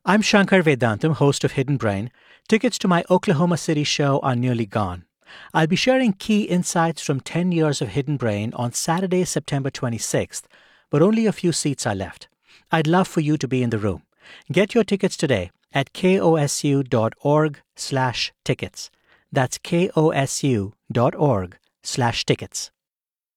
I'm Shankar Vedantam, host of Hidden Brain. Tickets to my Oklahoma City show are nearly gone. I'll be sharing key insights from 10 years of Hidden Brain on Saturday, September 26th, but only a few seats are left. I'd love for you to be in the room. Get your tickets today at kosu.org/tickets. That's kosu.org/tickets.